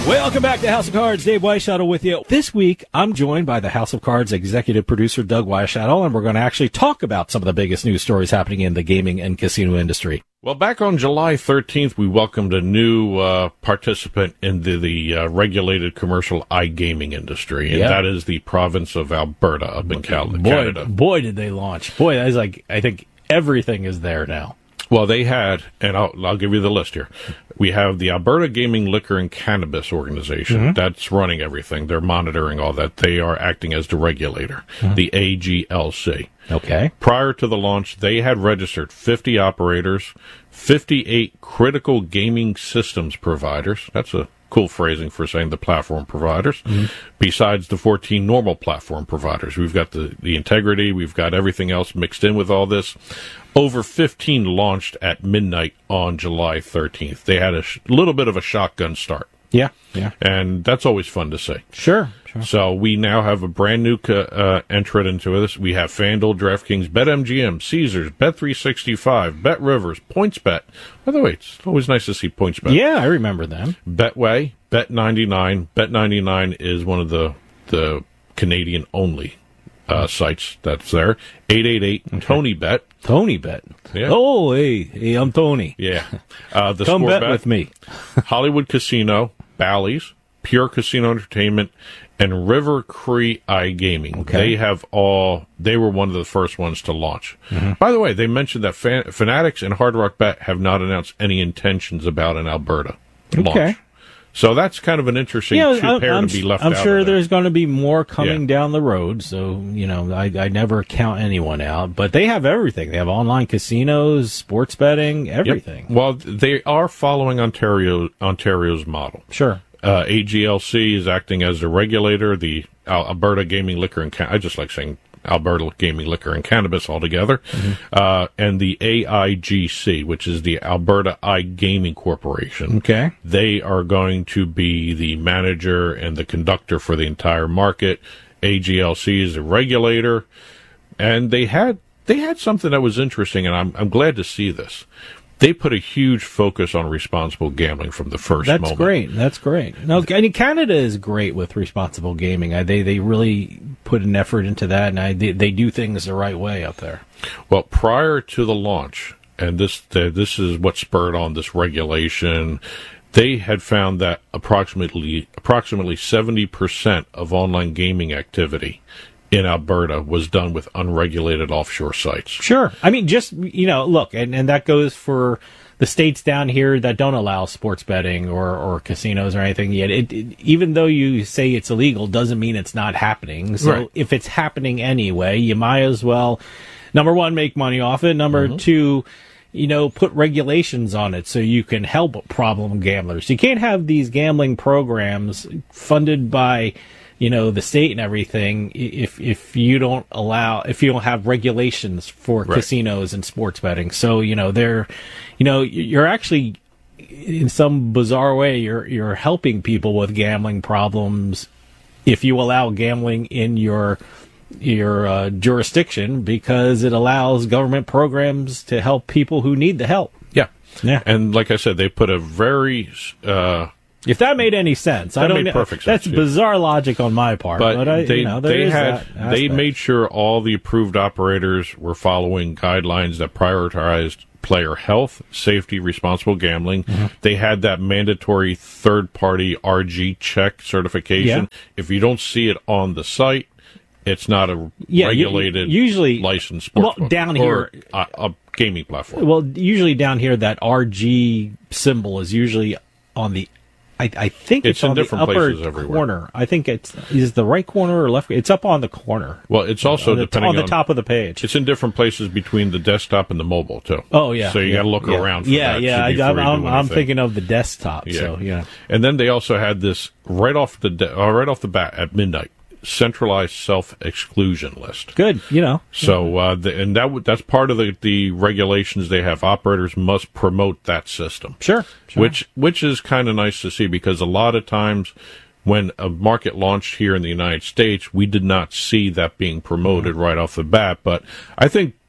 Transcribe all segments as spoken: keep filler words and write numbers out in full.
Welcome back to House of Cards. Dave Weishuttle with you. This week, I'm joined by the House of Cards executive producer, Doug Weishuttle, and we're going to actually talk about some of the biggest news stories happening in the gaming and casino industry. Well, back on July thirteenth, we welcomed a new uh, participant in the, the uh, regulated commercial iGaming industry, and Yep. that is the province of Alberta up in Cal- Boy, Canada. boy, did they launch. Boy, that's like, I think everything is there now. Well, they had, and I'll, I'll give you the list here. We have the Alberta Gaming, Liquor, and Cannabis Organization. Mm-hmm. That's running everything. They're monitoring all that. They are acting as the regulator, Mm-hmm. the A G L C. Okay. Prior to the launch, they had registered fifty operators, fifty-eight critical gaming systems providers. That's a cool phrasing for saying the platform providers. Mm-hmm. Besides the fourteen normal platform providers. We've got the, the integrity, we've got everything else mixed in with all this. Over fifteen launched at midnight on July thirteenth. They had a sh- little bit of a shotgun start. Yeah, yeah. And that's always fun to see. Sure, sure. So we now have a brand new uh, entrant into this. We have FanDuel, DraftKings, BetMGM, Caesars, Bet three sixty-five, BetRivers, PointsBet. By the way, it's always nice to see PointsBet. Yeah, I remember them. Betway, Bet ninety-nine. Bet ninety-nine is one of the the Canadian only uh, sites that's there. eight eight eight Tony Bet. Tony Bet. Yeah. Oh, hey, hey, I'm Tony. Yeah. Uh, the Come Score bet Bet with me. Hollywood Casino, Bally's, Pure Casino Entertainment, and River Cree iGaming. Okay. They have all, they were one of the first ones to launch. Mm-hmm. By the way, they mentioned that Fan- Fanatics and Hard Rock Bet have not announced any intentions about an Alberta launch. Okay. So that's kind of an interesting Yeah, two I'm, pair I'm, to be left I'm out. sure of there. there's going to be more coming Yeah. down the road. So, you know, I, I never count anyone out. But they have everything. They have online casinos, sports betting, everything. Yep. Well, they are following Ontario Ontario's model. Sure. Uh, A G L C is acting as the regulator. The Al- Alberta Gaming, Liquor, and Can- I just like saying Alberta Gaming, Liquor, and Cannabis altogether. Mm-hmm. Uh, and the A I G C, which is the Alberta iGaming Corporation. Okay. They are going to be the manager and the conductor for the entire market. A G L C is the regulator. And they had they had something that was interesting, and I'm I'm glad to see this. They put a huge focus on responsible gambling from the first That's moment. great. That's great. No, I mean, Canada is great with responsible gaming. I, they they really put an effort into that, and I, they, they do things the right way up there. Well, prior to the launch, and this the, this is what spurred on this regulation, they had found that approximately approximately seventy percent of online gaming activity in Alberta was done with unregulated offshore sites. Sure. I mean, just, you know, look, and, and that goes for the states down here that don't allow sports betting or, or casinos or anything yet. It, it, even though you say it's illegal, doesn't mean it's not happening. So Right. if it's happening anyway, you might as well, number one, make money off it. Number Mm-hmm. two, you know, put regulations on it so you can help problem gamblers. You can't have these gambling programs funded by, you know, the state and everything, if if you don't allow, if you don't have regulations for Right. casinos and sports betting. So, you know, they're, you know, you're actually, in some bizarre way, you're you're helping people with gambling problems if you allow gambling in your your uh, jurisdiction, because it allows government programs to help people who need the help. Yeah. Yeah. And like I said, they put a very... Uh, If that made any sense, I That don't made know. perfect That's sense, yeah. bizarre logic on my part, but, But, I, they you know, there they is had that they aspect. made sure all the approved operators were following guidelines that prioritized player health, safety, responsible gambling. Mm-hmm. They had that mandatory third party R G check certification. Yeah. If you don't see it on the site, it's not a Yeah, u- regulated, usually- licensed well, sports down or here- a, a gaming platform. Well, usually down here, that R G symbol is usually on the. I, I think it's, It's in on different the upper places everywhere. corner. I think it's is the right corner or left. It's up on the corner. Well, it's also on the, depending on the on top of the page. It's in different places between the desktop and the mobile too. Oh yeah. So you yeah, got to look yeah. around. For yeah, that yeah. before I, I'm, you do I'm, I'm anything. thinking of the desktop. Yeah. So yeah. And then they also had this right off the de- uh, right off the bat at midnight, centralized self exclusion list. Good. You know. So uh, the, and that w- that's part of the, the regulations they have. Operators must promote that system. Sure. sure. Which which is kind of nice to see, because a lot of times when a market launched here in the United States, we did not see that being promoted Mm-hmm. right off the bat. But I think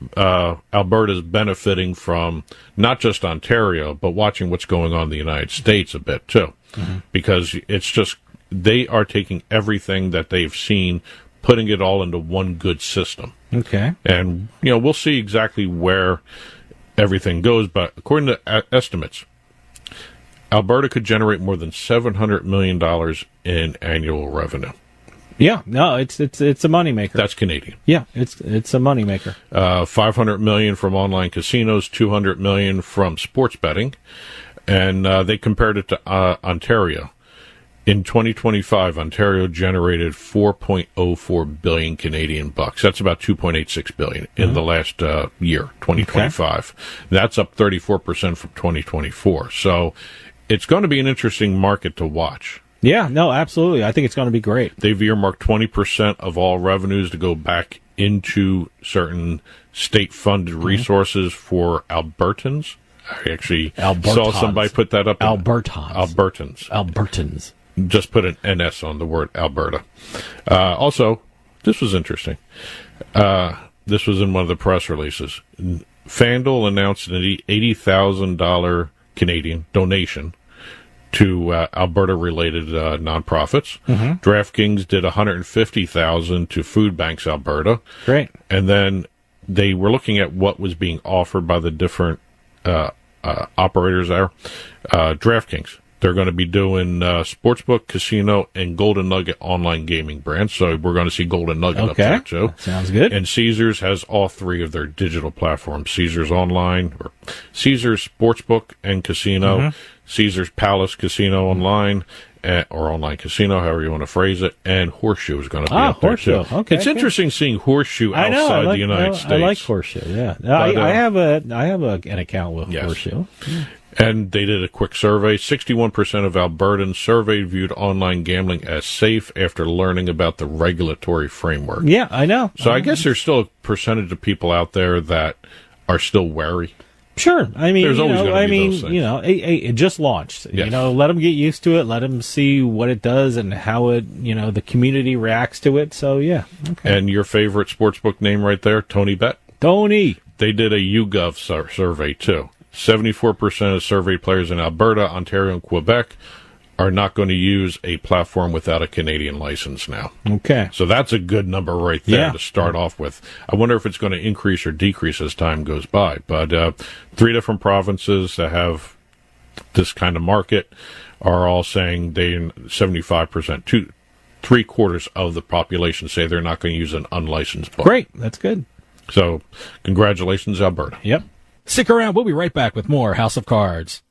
uh, Alberta's benefiting from not just Ontario, but watching what's going on in the United States a bit too, mm-hmm. because it's just they are taking everything that they've seen, putting it all into one good system. Okay. And, you know, we'll see exactly where everything goes, but according to a- estimates, Alberta could generate more than seven hundred million dollars in annual revenue. Yeah, no, it's it's it's a moneymaker. That's Canadian. Yeah, it's it's a moneymaker. Uh, five hundred million dollars from online casinos, two hundred million dollars from sports betting, and uh, they compared it to uh, Ontario. In twenty twenty-five, Ontario generated four point oh four billion Canadian bucks. That's about two point eight six billion in mm-hmm. the last uh, year, twenty twenty-five. Okay. That's up thirty-four percent from twenty twenty-four. So it's going to be an interesting market to watch. Yeah, no, absolutely. I think it's going to be great. They've earmarked twenty percent of all revenues to go back into certain state-funded mm-hmm. resources for Albertans. I actually Albertans. saw somebody put that up. Albertans. Albertans. Albertans. Just put an N S on the word Alberta. Uh, also, this was interesting. Uh, this was in one of the press releases. FanDuel announced an eighty thousand dollars Canadian donation to uh, Alberta-related uh, nonprofits. Mm-hmm. DraftKings did one hundred fifty thousand dollars to Food Banks Alberta. Great. And then they were looking at what was being offered by the different uh, uh, operators there. Uh, DraftKings. They're going to be doing uh, Sportsbook, Casino, and Golden Nugget online gaming brands. So we're going to see Golden Nugget okay. up there, too. That sounds good. And Caesars has all three of their digital platforms. Caesars Online, or Caesars Sportsbook and Casino, mm-hmm. Caesars Palace Casino Online, uh, or Online Casino, however you want to phrase it, and Horseshoe is going to be ah, up there, Horseshoe. too. Okay, it's good. interesting seeing Horseshoe outside I know, I like, the United I, States. I like Horseshoe, yeah. But, I, uh, I have a I have a, an account with yes. Horseshoe. Yeah. And they did a quick survey. sixty-one percent of Albertans surveyed viewed online gambling as safe after learning about the regulatory framework. Yeah, I know. So I, I guess there's still a percentage of people out there that are still wary. Sure. I mean, there's you always know, going to I be mean, those things. you know, it, it just launched. Yes. You know, let them get used to it. Let them see what it does and how it, you know, the community reacts to it. So, yeah. Okay. And your favorite sportsbook name right there, Tony Bet? Tony. They did a YouGov sur- survey, too. seventy-four percent of surveyed players in Alberta, Ontario, and Quebec are not going to use a platform without a Canadian license now. Okay. So that's a good number right there yeah. to start off with. I wonder if it's going to increase or decrease as time goes by. But uh, three different provinces that have this kind of market are all saying they seventy-five percent, two, three quarters of the population say they're not going to use an unlicensed book. Great. That's good. So congratulations, Alberta. Yep. Stick around. We'll be right back with more House of Cards.